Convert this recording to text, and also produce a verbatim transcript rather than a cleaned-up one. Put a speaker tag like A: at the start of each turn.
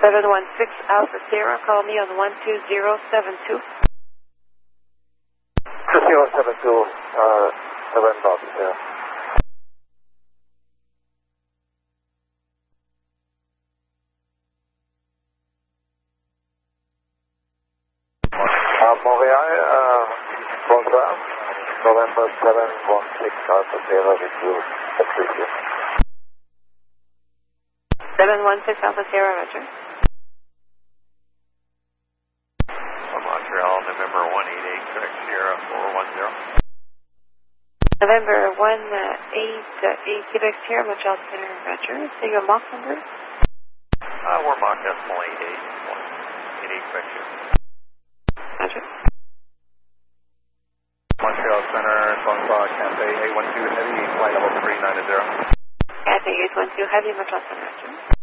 A: seven one six Alpha Sierra, call me on one two zero seven two.
B: two zero seven two, uh, seven Alpha Sierra. Uh, Montreal, uh, bonsoir. November seven one six Alpha Sierra with you, Patricia.
A: seven one six Alpha Sierra, Roger.
C: Montreal, November one eight eight, Quebec Sierra four one zero.
A: November one eight eight, Quebec Sierra, Montreal Center, Roger. Say your Mach number?
C: Uh, we're Mach decimal eight eight, one eight eight, Quebec Sierra.
A: Roger.
C: Montreal Center, Bonsoir, Cathay eight one two Heavy, flight level three nine zero.
A: Cathay eight one two Heavy, Montreal Center, Roger.